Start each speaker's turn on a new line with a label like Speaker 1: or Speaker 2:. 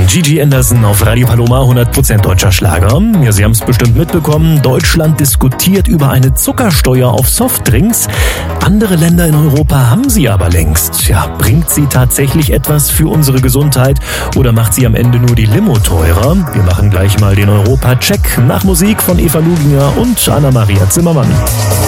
Speaker 1: Gigi Anderson auf Radio Paloma, 100% deutscher Schlager. Ja, Sie haben es bestimmt mitbekommen, Deutschland diskutiert über eine Zuckersteuer auf Softdrinks. Andere Länder in Europa haben sie aber längst. Ja, bringt sie tatsächlich etwas für unsere Gesundheit oder macht sie am Ende nur die Limo teurer? Wir machen gleich mal den Europa-Check nach Musik von Eva Luginger und Anna-Maria Zimmermann.